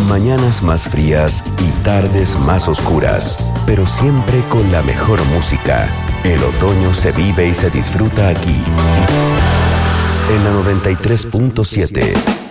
Mañanas más frías y tardes más oscuras, pero siempre con la mejor música. El otoño se vive y se disfruta aquí, en la 93.7.